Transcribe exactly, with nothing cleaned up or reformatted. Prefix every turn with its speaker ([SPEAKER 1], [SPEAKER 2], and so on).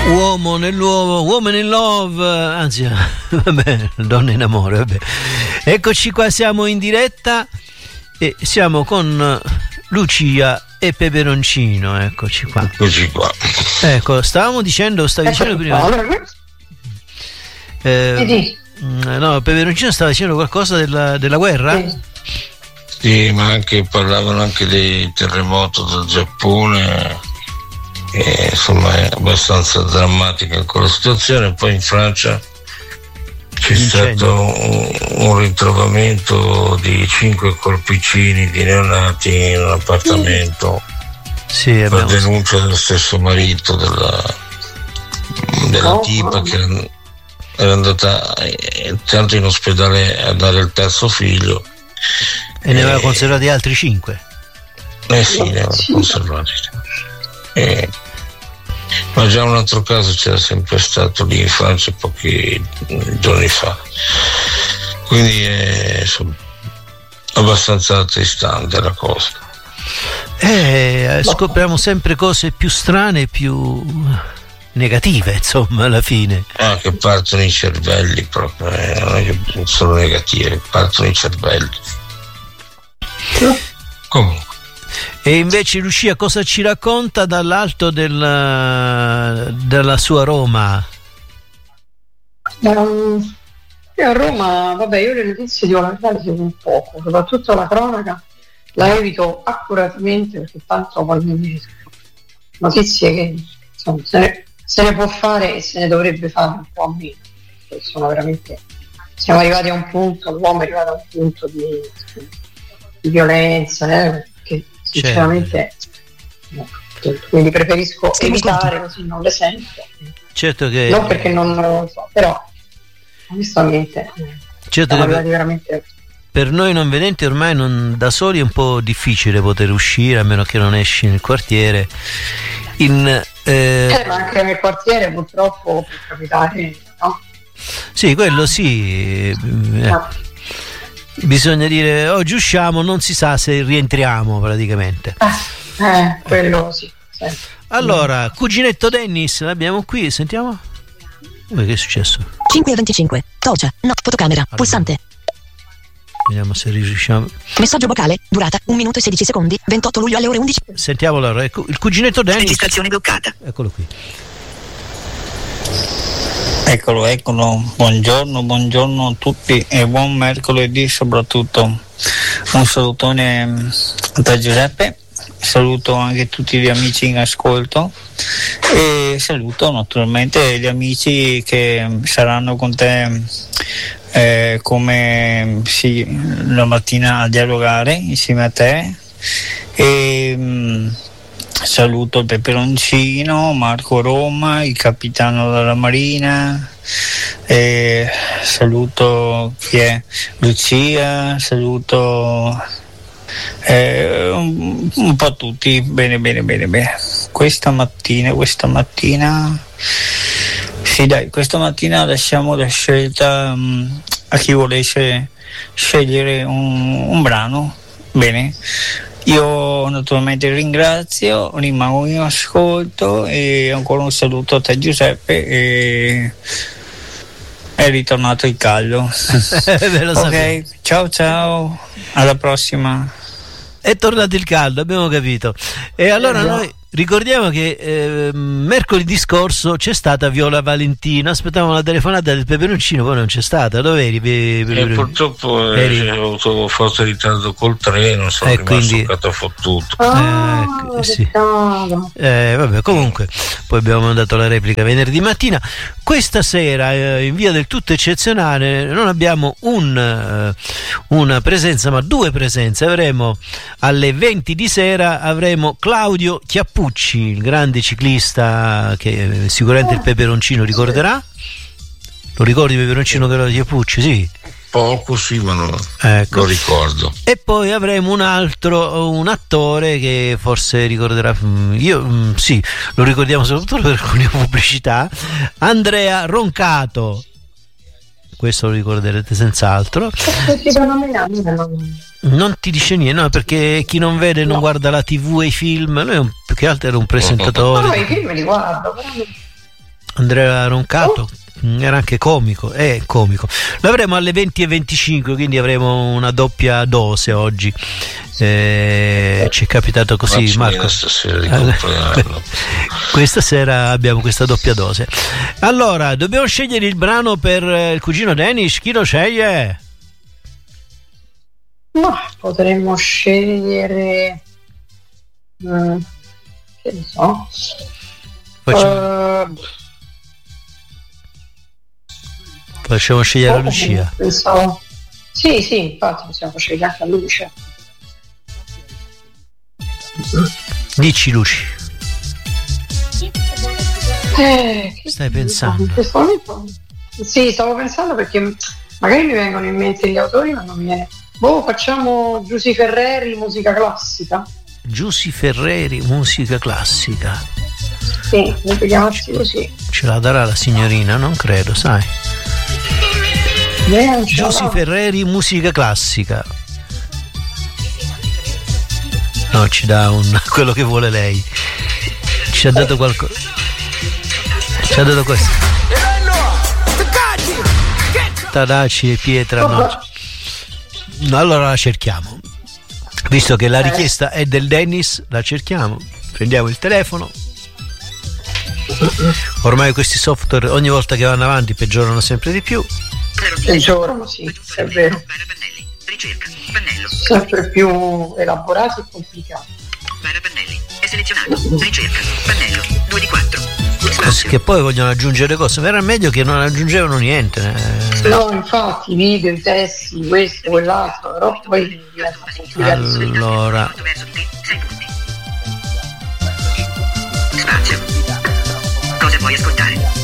[SPEAKER 1] Uomo nell'uomo, woman in love, anzi, vabbè, donna in amore, vabbè. Eccoci qua, siamo in diretta e siamo con Lucia e Peperoncino, eccoci qua.
[SPEAKER 2] Eccoci qua.
[SPEAKER 1] Ecco, stavamo dicendo, stavi dicendo prima. Eh, no, Peperoncino stava dicendo qualcosa della, della guerra?
[SPEAKER 2] Sì. Sì, ma anche parlavano anche dei terremoti del Giappone. E, insomma, è abbastanza drammatica ancora la situazione. Poi in Francia c'è stato un, un ritrovamento di cinque corpicini di neonati in un appartamento.
[SPEAKER 1] Sì,
[SPEAKER 2] per denuncia dello stesso marito della, della oh, tipa oh. che era andata intanto in ospedale a dare il terzo figlio
[SPEAKER 1] e, e ne aveva conservati altri cinque.
[SPEAKER 2] Eh sì, ne aveva conservati. Eh, ma già un altro caso c'era sempre stato lì in Francia pochi giorni fa, quindi è insomma, abbastanza attristante la cosa.
[SPEAKER 1] Eh, scopriamo sempre cose più strane, più negative, insomma, alla fine.
[SPEAKER 2] Ah, che partono i cervelli proprio, eh, non è che sono negative, partono i cervelli. Comunque.
[SPEAKER 1] E invece Lucia cosa ci racconta dall'alto del, della sua Roma?
[SPEAKER 3] Um, io a Roma, vabbè, io le notizie di la verità le seguo un poco, soprattutto la cronaca la evito accuratamente perché tanto poi mi notizie che insomma, se, ne, se ne può fare e se ne dovrebbe fare un po' a meno, perché sono veramente, siamo arrivati a un punto, l'uomo è arrivato a un punto di, di violenza, eh, che sinceramente no, quindi preferisco evitare così non le sento,
[SPEAKER 1] certo che
[SPEAKER 3] non perché non lo so, però onestamente
[SPEAKER 1] certo
[SPEAKER 3] siamo
[SPEAKER 1] che
[SPEAKER 3] arrivati veramente.
[SPEAKER 1] Per noi non vedenti ormai non, da soli è un po' difficile poter uscire, a meno che non esci nel quartiere. In, eh...
[SPEAKER 3] Eh, ma anche nel quartiere purtroppo può capitare, no?
[SPEAKER 1] Sì, quello sì. Eh. Bisogna dire oggi usciamo, non si sa se rientriamo praticamente.
[SPEAKER 3] Eh, eh quello sì. sì.
[SPEAKER 1] Allora, cuginetto Dennis, l'abbiamo qui, sentiamo. Oh, che è successo?
[SPEAKER 4] cinque e venticinque, Tocia, no, fotocamera, allora. Pulsante.
[SPEAKER 1] Vediamo se riusciamo.
[SPEAKER 4] Messaggio vocale, durata un minuto e sedici secondi, ventotto luglio alle ore undici.
[SPEAKER 1] Sentiamo allora, ecco, il cuginetto Dennis.
[SPEAKER 4] Registrazione bloccata.
[SPEAKER 1] Eccolo qui.
[SPEAKER 5] Eccolo, eccolo. Buongiorno, buongiorno a tutti e buon mercoledì soprattutto. Un salutone da Giuseppe, saluto anche tutti gli amici in ascolto e saluto naturalmente gli amici che saranno con te Eh, come sì, la mattina a dialogare insieme a te e mh, saluto il Peperoncino, Marco Roma, il capitano della Marina, e saluto chi è? Lucia, saluto eh, un, un po' tutti, bene bene bene bene questa mattina questa mattina Sì, dai, questa mattina lasciamo la scelta um, a chi volesse scegliere un, un brano. Bene, io naturalmente ringrazio, rimango in ascolto e ancora un saluto a te Giuseppe e è ritornato il caldo. Ok,
[SPEAKER 1] sapevo.
[SPEAKER 5] Ciao ciao, alla prossima.
[SPEAKER 1] È tornato il caldo, abbiamo capito. E allora noi ricordiamo che eh, mercoledì scorso c'è stata Viola Valentino, aspettavamo la telefonata del Peperoncino, poi non c'è stata. Dove eri? Pe- pe-
[SPEAKER 2] e purtroppo
[SPEAKER 1] eri...
[SPEAKER 2] ho avuto forte ritardo col treno, sono
[SPEAKER 1] eh,
[SPEAKER 2] rimasto
[SPEAKER 1] quindi...
[SPEAKER 2] catafottuto.
[SPEAKER 3] Ah,
[SPEAKER 1] eh, sì. eh, vabbè, comunque poi abbiamo mandato la replica venerdì mattina. Questa sera eh, in via del tutto eccezionale non abbiamo un, eh, una presenza ma due presenze. Avremo alle venti di sera avremo Claudio Chiappucci, il grande ciclista che sicuramente il Peperoncino ricorderà. Lo ricordi Peperoncino Claudio Chiappucci? Sì.
[SPEAKER 2] Poco sì, ma non
[SPEAKER 1] ecco.
[SPEAKER 2] Lo ricordo.
[SPEAKER 1] E poi avremo un altro, un attore che forse ricorderà, io sì, lo ricordiamo soprattutto per alcune pubblicità, Andrea Roncato. Questo lo ricorderete senz'altro. Non ti dice niente, no, perché chi non vede non no. guarda la tivù e i film. Lui è un, più che altro era un presentatore.
[SPEAKER 3] No, i film li guardo, però
[SPEAKER 1] Andrea Roncato. Oh. Era anche comico, è comico. L'avremo alle venti e venticinque, quindi avremo una doppia dose oggi. Eh, ci è capitato così, Marco.
[SPEAKER 2] Stasera
[SPEAKER 1] Questa sera abbiamo questa doppia dose. Allora, dobbiamo scegliere il brano per il cugino Dennis. Chi lo sceglie?
[SPEAKER 3] Ma potremmo scegliere. Mm, che ne so.
[SPEAKER 1] Facciamo, uh, facciamo scegliere oh, Lucia.
[SPEAKER 3] Pensavo. Sì, sì, infatti possiamo scegliere anche a Lucia.
[SPEAKER 1] Dici, Luci.
[SPEAKER 3] Eh, che
[SPEAKER 1] stai pensando?
[SPEAKER 3] In questo momento, sì, stavo pensando perché magari mi vengono in mente gli autori, ma non mi viene. Boh, facciamo Giusy Ferreri, musica classica.
[SPEAKER 1] Giusy Ferreri, musica classica.
[SPEAKER 3] Sì, mi chiamarsi così.
[SPEAKER 1] Ce la darà la signorina? Non credo, sai.
[SPEAKER 3] Eh,
[SPEAKER 1] Giusy Ferreri, musica classica. No, ci dà un quello che vuole lei. Ci ha dato qualcosa. Ci ha dato questo. Tadaci e pietra, no. Allora la cerchiamo. Visto che la richiesta è del Dennis, la cerchiamo. Prendiamo il telefono. Ormai questi software ogni volta che vanno avanti peggiorano sempre di più.
[SPEAKER 3] Peggiorano, sì, è vero. Sempre più elaborati e complicati.
[SPEAKER 6] Pannelli è selezionato. Ricerca. Pannello due di quattro.
[SPEAKER 1] Che poi vogliono aggiungere cose. Era meglio che non aggiungevano niente. Eh.
[SPEAKER 3] No, infatti, i video, i testi, questo, quell'altro, però poi diventa complicato.
[SPEAKER 1] Allora.
[SPEAKER 6] Spazio. Cosa vuoi ascoltare?